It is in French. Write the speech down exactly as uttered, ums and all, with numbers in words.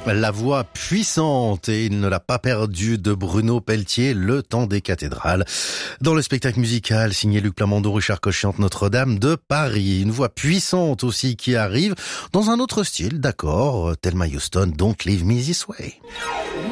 La voix puissante, et il ne l'a pas perdue, de Bruno Pelletier, Le Temps des cathédrales. Dans le spectacle musical signé Luc Plamondon, Richard Coche chante Notre-Dame de Paris. Une voix puissante aussi qui arrive dans un autre style, d'accord, Thelma Houston, Don't Leave Me This Way.